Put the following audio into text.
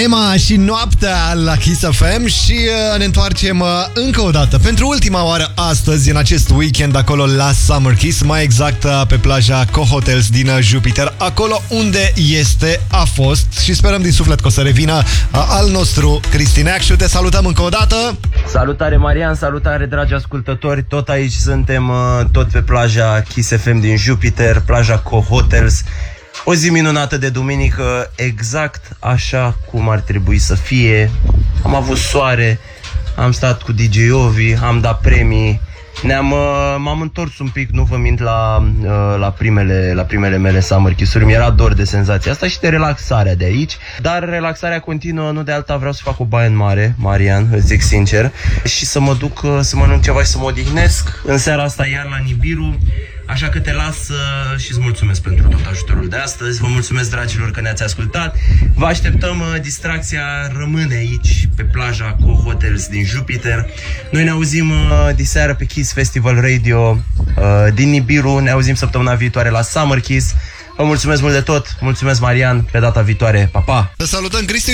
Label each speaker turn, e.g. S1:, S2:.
S1: Emma și noaptea la Kiss FM și ne întoarcem încă o dată, pentru ultima oară astăzi, în acest weekend, acolo la Summer Kiss, mai exact pe plaja Cohotels din Jupiter, acolo unde a fost și sperăm din suflet că o să revină al nostru Cristi Neacșu. Te salutăm încă o dată.
S2: Salutare Marian, salutare dragi ascultători, tot aici suntem, tot pe plaja Kiss FM din Jupiter, plaja Cohotels. O zi minunată de duminică, exact așa cum ar trebui să fie. Am avut soare, am stat cu DJ Ovi, am dat premii. M-am întors un pic, nu vă mint, la primele mele Summer Kiss-uri. Mi-era dor de senzația asta și de relaxarea de aici. Dar relaxarea continuă, nu de alta, vreau să fac o baie în mare, Marian, îți zic sincer, și să mă duc să mănânc ceva și să mă odihnesc. În seara asta iar la Nibiru. Așa că te las și îți mulțumesc pentru tot ajutorul de astăzi. Vă mulțumesc, dragilor, că ne-ați ascultat. Vă așteptăm, distracția rămâne aici, pe plaja Cohotels din Jupiter. Noi ne auzim diseară pe Kiss Festival Radio din Nibiru. Ne auzim săptămâna viitoare la Summer Kiss. Vă mulțumesc mult de tot. Mulțumesc, Marian, pe data viitoare. Pa, pa!
S1: Te salutăm, Cristi.